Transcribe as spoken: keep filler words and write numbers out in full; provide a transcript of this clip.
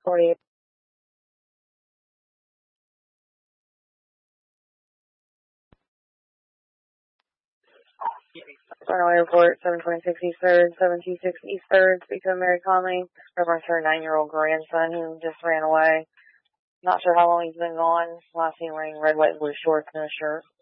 forty-eight. Runway report, seven twenty-six East third, seven two six East third, speak to Mary Conley. Reference her nine-year-old grandson who just ran away. Not sure how long he's been gone. Last seen wearing red, white, and blue shorts and a shirt.